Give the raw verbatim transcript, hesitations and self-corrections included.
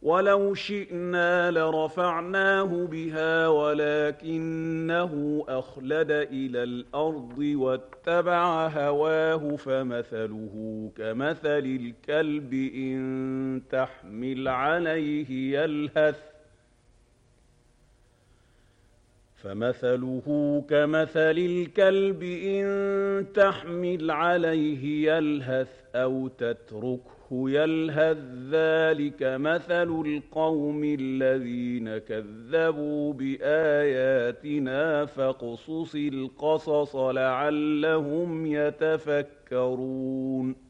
وَلَوْ شِئْنَا لَرَفَعْنَاهُ بِهَا وَلَكِنَّهُ أَخْلَدَ إِلَى الْأَرْضِ وَاتَّبَعَ هَوَاهُ فَمَثَلُهُ كَمَثَلِ الْكَلْبِ إِن تَحْمِلْ عَلَيْهِ يَلْهَثْ فَمَثَلُهُ كَمَثَلِ الْكَلْبِ إِن تَحْمِلْ عَلَيْهِ يَلْهَثْ أَوْ تَتْرُكْهُ يَلْهَث ۚ ذَّلِكَ مَثَلُ الْقَوْمِ الَّذِينَ كَذَّبُوا بِآيَاتِنَا ۖ فَاقْصُصِ الْقَصَصَ لَعَلَّهُمْ يَتَفَكَّرُونَ